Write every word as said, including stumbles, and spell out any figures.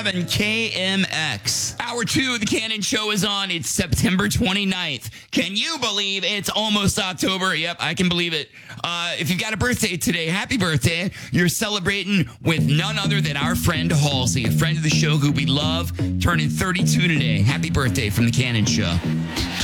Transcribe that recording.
seven K M X. Hour two of the Cannon Show is on. It's September twenty-ninth. Can you believe it's almost October? Yep, I can believe it. Uh, if you've got a birthday today, happy birthday. You're celebrating with none other than our friend Halsey, a friend of the show who we love, turning thirty-two today. Happy birthday from the Cannon Show.